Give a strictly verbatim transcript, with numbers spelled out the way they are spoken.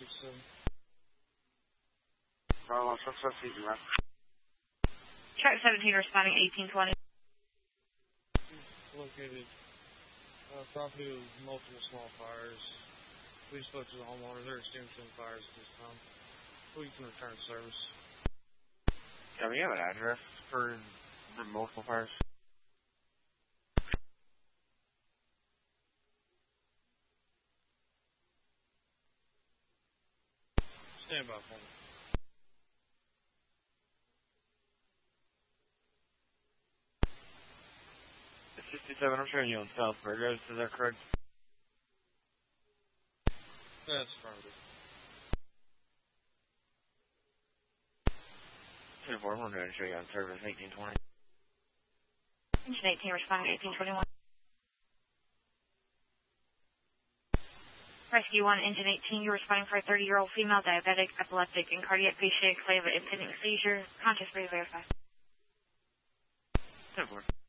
seven. Bravo, success, easy, man. Track seventeen responding eighteen twenty. Located uh, property with multiple small fires. Please spoke to the homeowner. They're extinguishing fires at this time. We can return service. Yeah, we have an address for the multiple fires. Stand by for me. sixty-seven, I'm showing you on South Burgos, is that correct? That's affirmative. ten four, I'm going to show you on service eighteen twenty. Engine eighteen responding eighteen twenty-one. Rescue one, Engine eighteen, you're responding for a thirty-year-old female diabetic, epileptic, and cardiac patient claim of impending seizure. Conscious, please verify. ten four.